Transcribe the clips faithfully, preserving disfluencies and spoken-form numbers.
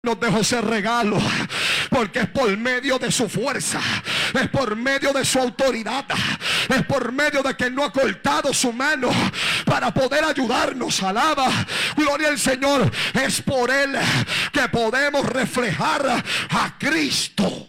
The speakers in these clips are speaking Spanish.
nos dejó ese regalo, porque es por medio de su fuerza, es por medio de su autoridad, es por medio de que no ha cortado su mano para poder ayudarnos. Alaba, gloria al Señor. Es por Él que podemos reflejar a Cristo.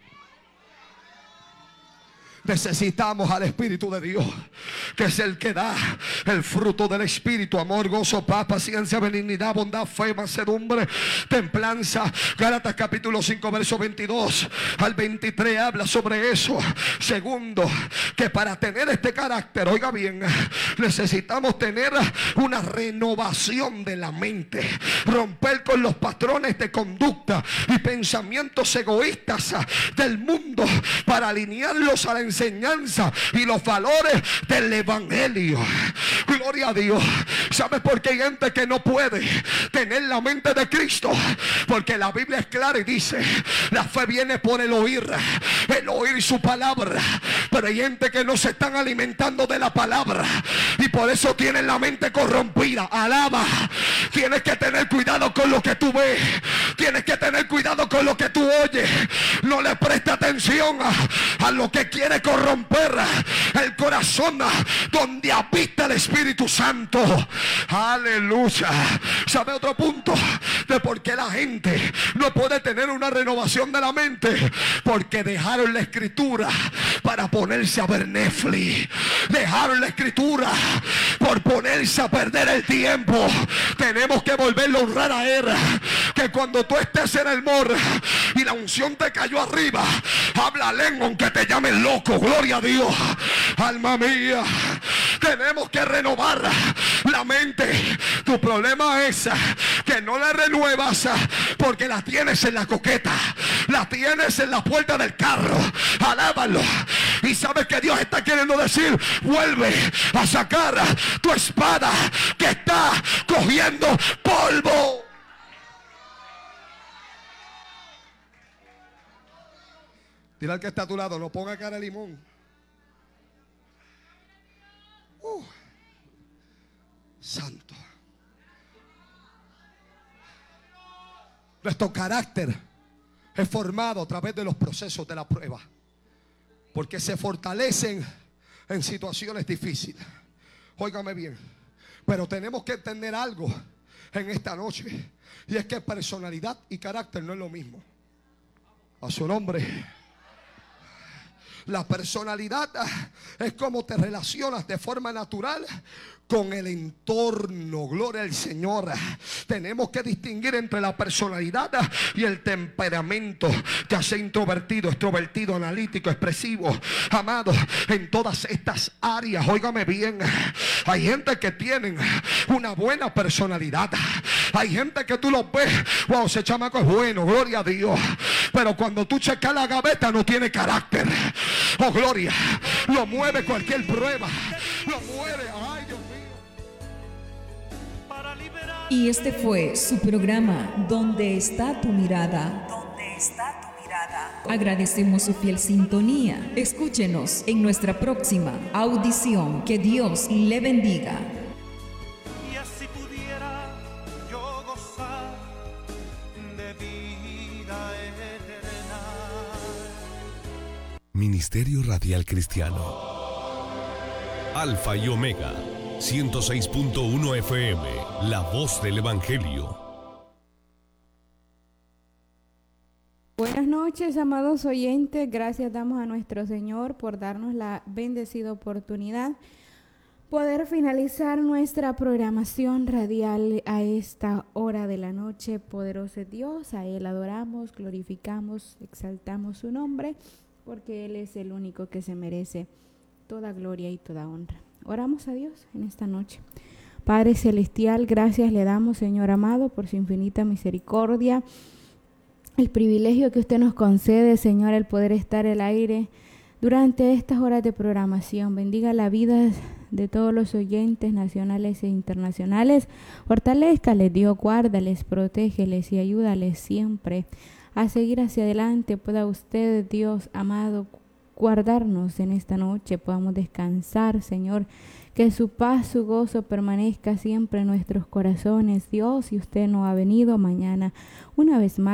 Necesitamos al Espíritu de Dios, que es el que da el fruto del Espíritu: amor, gozo, paz, paciencia, benignidad, bondad, fe, mansedumbre, templanza. Gálatas capítulo cinco verso veintidós al veintitrés habla sobre eso. Segundo, que para tener este carácter, oiga bien, necesitamos tener una renovación de la mente, romper con los patrones de conducta y pensamientos egoístas del mundo para alinearlos a la enseñanza y los valores del evangelio. Gloria a Dios. ¿Sabes por qué hay gente que no puede tener la mente de Cristo? Porque la Biblia es clara y dice: la fe viene por el oír, el oír su palabra. Pero hay gente que no se están alimentando de la palabra y por eso tienen la mente corrompida. Alaba. Tienes que tener cuidado con lo que tú ves, tienes que tener cuidado con lo que tú oyes. No le preste atención a, a lo que quiere corromper el corazón donde habita el Espíritu Santo. Aleluya. ¿Sabe otro punto de por qué la gente no puede tener una renovación de la mente? Porque dejaron la escritura para ponerse a ver Netflix. Dejaron la escritura por ponerse a perder el tiempo. Tenemos que volverlo a honrar a Él. Que cuando tú estés en el mor y la unción te cayó arriba, habla lengua aunque te llamen loco. Gloria a Dios. Alma mía, tenemos que renovar la mente. Tu problema es que no la renuevas porque la tienes en la coqueta, la tienes en la puerta del carro. Alábalo. Y sabes que Dios está queriendo decir: vuelve a sacar tu espada que está cogiendo polvo. Dile al que está a tu lado: no ponga cara de limón. Uh, santo. Nuestro carácter es formado a través de los procesos de la prueba, porque se fortalecen en situaciones difíciles. Óigame bien, pero tenemos que entender algo en esta noche, y es que personalidad y carácter no es lo mismo. A su nombre. La personalidad es como te relacionas de forma natural con el entorno. Gloria al Señor. Tenemos que distinguir entre la personalidad y el temperamento, ya sea introvertido, extrovertido, analítico, expresivo. Amados, en todas estas áreas, óigame bien, hay gente que tienen una buena personalidad. Hay gente que tú los ves: wow, ese chamaco es bueno, gloria a Dios. Pero cuando tú checas la gaveta, no tiene carácter. Oh, gloria. Lo mueve cualquier prueba. Lo mueve. Ay, Dios mío. Y este fue su programa ¿Dónde está tu mirada? ¿Dónde está tu mirada? Agradecemos su fiel sintonía. Escúchenos en nuestra próxima audición. Que Dios le bendiga. Y así pudiera yo gozar de vida eterna. Ministerio Radial Cristiano Alfa y Omega ciento seis punto uno F M, la voz del Evangelio. Buenas noches, amados oyentes. Gracias damos a nuestro Señor por darnos la bendecida oportunidad poder finalizar nuestra programación radial a esta hora de la noche. Poderoso Dios, a Él adoramos, glorificamos, exaltamos su nombre, porque Él es el único que se merece toda gloria y toda honra. Oramos a Dios en esta noche. Padre Celestial, gracias le damos, Señor amado, por su infinita misericordia, el privilegio que usted nos concede, Señor, el poder estar al aire durante estas horas de programación. Bendiga la vida de todos los oyentes nacionales e internacionales. Fortalézcales, Dios, guárdales, protégeles y ayúdales siempre a seguir hacia adelante. Pueda usted, Dios amado, guardarnos en esta noche, podamos descansar, Señor. Que su paz, su gozo permanezca siempre en nuestros corazones. Dios, si usted no ha venido mañana, una vez más,